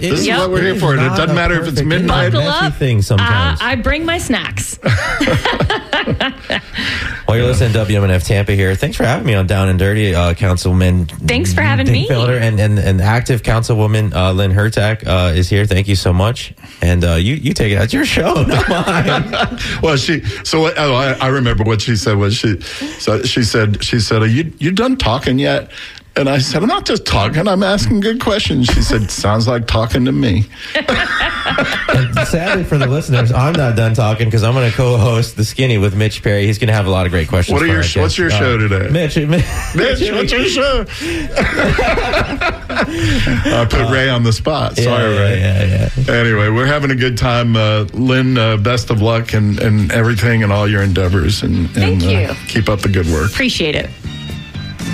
This is what we're here for. It doesn't matter if it's midnight. Thing sometimes. I bring my snacks. While you're listening to WMNF Tampa here, thanks for having me on Down and Dirty, Councilman. Thanks for having me. Felder and active Councilwoman Lynn Hertak is here. Thank you so much. And you take it. It's your show, not mine. Well, I remember what she said. She said, "Are you done talking yet?" And I said, "I'm not just talking. I'm asking good questions." She said, "Sounds like talking to me." And sadly for the listeners, I'm not done talking because I'm going to co-host The Skinny with Mitch Perry. He's going to have a lot of great questions. What's your show today? Mitch, what's your show? I put Ray on the spot. Sorry, Ray. Yeah. Anyway, we're having a good time. Lynn, best of luck and everything and all your endeavors. And Thank you. Keep up the good work. Appreciate it.